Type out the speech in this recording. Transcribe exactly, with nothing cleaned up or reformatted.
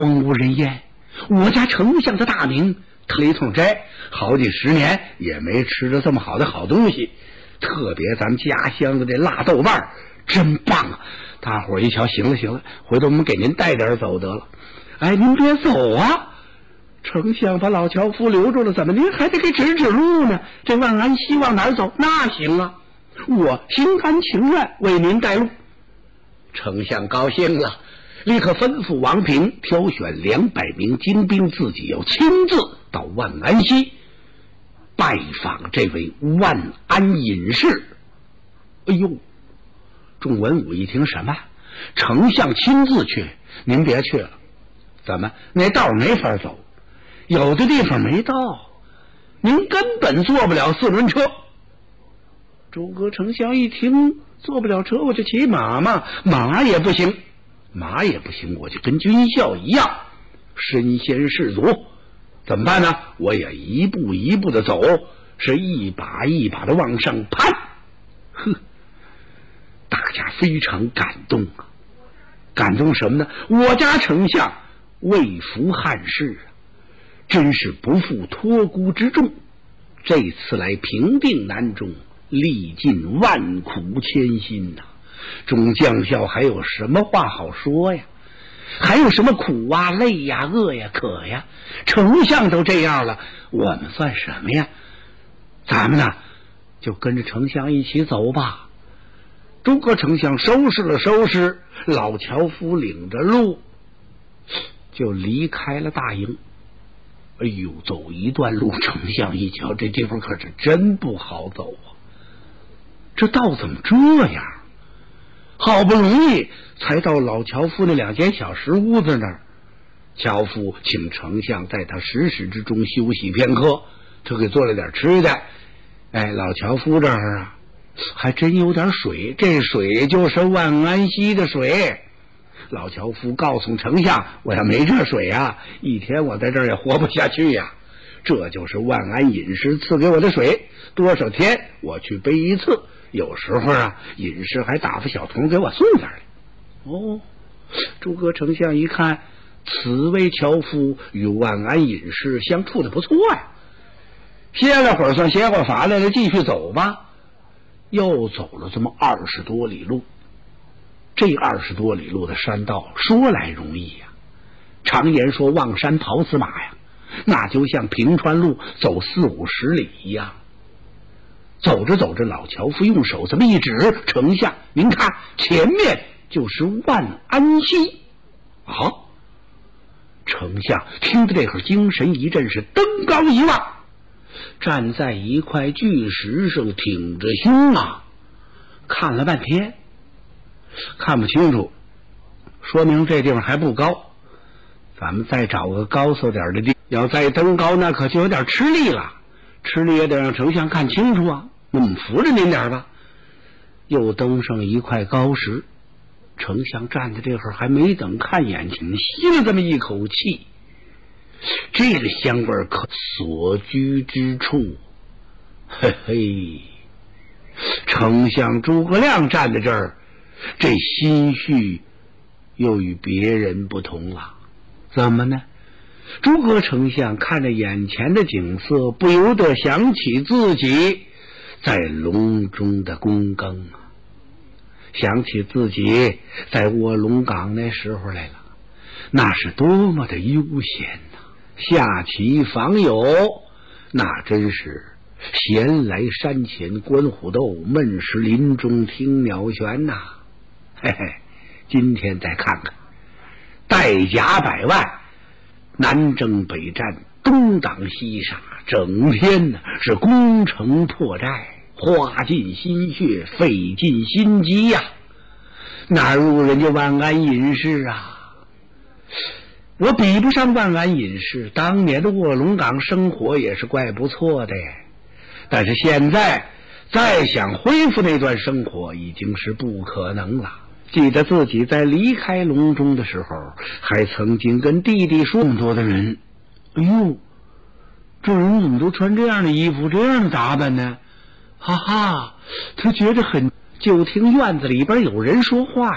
荒无人烟。我家丞相的大名，特一通斋，好几十年也没吃着这么好的好东西。特别咱们家乡的这辣豆瓣真棒啊！大伙儿一瞧，行了行了，回头我们给您带点走得了。哎，您别走啊！丞相把老樵夫留住了，怎么您还得给指指路呢？这万安西往哪儿走？那行啊，我心甘情愿为您带路。丞相高兴了，立刻吩咐王平挑选两百名精兵，自己要亲自到万安西拜访这位万安隐士。哎呦，众文武一听，什么？丞相亲自去？您别去了，怎么那道没法走？有的地方没到，您根本坐不了四轮车。诸葛丞相一听，坐不了车，我就骑马嘛，马也不行，马也不行，我就跟军校一样，身先士卒。怎么办呢？我也一步一步的走，是一把一把的往上攀。呵，大家非常感动啊！感动什么呢？我家丞相为服汉室啊，真是不负托孤之重。这次来平定南中，历尽万苦千辛呐、啊，众将校还有什么话好说呀？还有什么苦啊、累呀、饿呀、渴呀？丞相都这样了，我们算什么呀？咱们呢，就跟着丞相一起走吧。诸葛丞相收拾了收拾，老樵夫领着路就离开了大营。哎呦，走一段路，丞相一瞧，这地方可是真不好走啊！这道怎么这样？好不容易才到老樵夫那两间小石屋子那儿，樵夫请丞相在他石室之中休息片刻，就给做了点吃的。哎，老樵夫这儿啊，还真有点水，这水就是万安溪的水。老樵夫告诉丞相，我要没这水啊，一天我在这儿也活不下去呀。这就是万安隐士赐给我的水，多少天我去背一次，有时候啊，隐士还打发小童给我送点来。哦，诸葛丞相一看，此位樵夫与万安隐士相处的不错呀，歇了会儿算歇会乏来了，继续走吧。又走了这么二十多里路，这二十多里路的山道说来容易呀，常言说望山跑死马呀，那就像平川路走四五十里一样。走着走着，老樵夫用手这么一指，丞相您看前面就是万安溪啊！丞相听得这会儿精神一振，是登高一望，站在一块巨石上挺着胸啊，看了半天看不清楚，说明这地方还不高，咱们再找个高搜点的地，要再登高那可就有点吃力了，吃力也得让丞相看清楚啊，那我们扶着您点吧。又登上一块高石，丞相站在这会儿还没等看眼睛，吸了这么一口气，这个香味可所居之处，嘿嘿，丞相诸葛亮站在这儿，这心绪又与别人不同了。怎么呢？诸葛丞相看着眼前的景色，不由得想起自己在隆中的躬耕啊，想起自己在卧龙岗那时候来了，那是多么的悠闲呐、啊！下棋访友，那真是闲来山前观虎斗，闷时林中听鸟喧呐、啊！嘿嘿，今天再看看，带甲百万，南征北战，东挡西杀，整天呢是攻城破寨，花尽心血，费尽心机呀、啊，哪如人家万安隐士啊？我比不上万安隐士，当年的卧龙岗生活也是怪不错的，但是现在再想恢复那段生活已经是不可能了。记得自己在离开隆中的时候，还曾经跟弟弟说，这么多的人，哎呦，这人怎么都穿这样的衣服，这样的打扮呢？哈哈，他觉得很。就听院子里边有人说话。